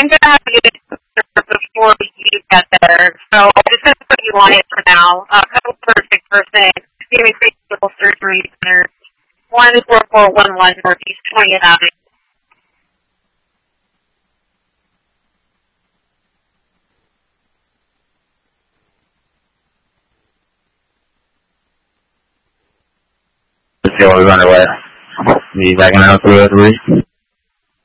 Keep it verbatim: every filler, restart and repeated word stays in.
I'm going to have to get it before you get there. So I'm just going to put you on it for now. A couple perfect person. Doing critical surgery center. one four four one one Northeast twentieth Avenue. Okay, we're underway. Be back in out three oh three.